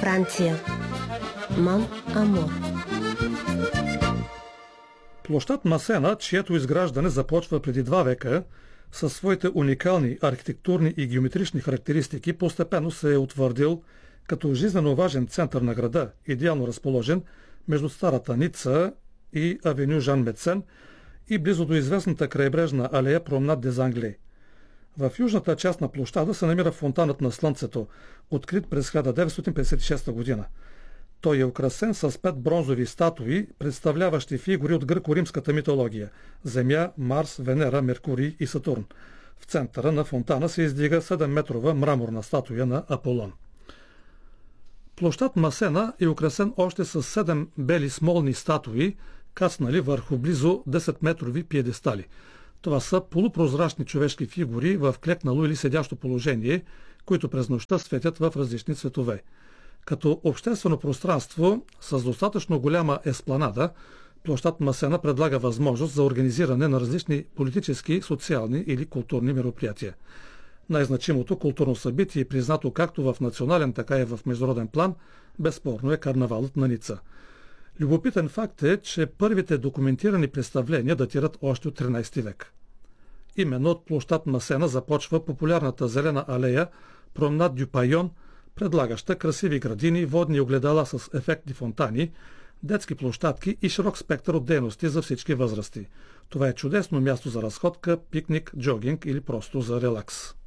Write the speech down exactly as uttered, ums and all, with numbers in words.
Франция. Мон Амур. Площад Масена, чието изграждане започва преди два века, със своите уникални архитектурни и геометрични характеристики, постепенно се е утвърдил като жизненно важен център на града, идеално разположен между старата Ница и авеню Жан Мецен и близо до известната крайбрежна алея Променад дез Англии. В южната част на площада се намира фонтанът на Слънцето, открит през хиляда деветстотин петдесет и шеста година. Той е украсен с пет бронзови статуи, представляващи фигури от гръко-римската митология – Земя, Марс, Венера, Меркурий и Сатурн. В центъра на фонтана се издига седемметрова мраморна статуя на Аполон. Площад Масена е украсен още с седем бели смолни статуи, кацнали върху близо десетметрови пиедестали. Това са полупрозрачни човешки фигури в клекнало или седящо положение, които през нощта светят в различни цветове. Като обществено пространство с достатъчно голяма еспланада, площад Масена предлага възможност за организиране на различни политически, социални или културни мероприятия. Най-значимото културно събитие, признато както в национален, така и в международен план, безспорно е карнавалът на Ница. Любопитен факт е, че първите документирани представления датират още от тринадесети век. Именно от площад Масена започва популярната зелена алея Променад дю Пайон, предлагаща красиви градини, водни огледала с ефектни фонтани, детски площадки и широк спектър от дейности за всички възрасти. Това е чудесно място за разходка, пикник, джогинг или просто за релакс.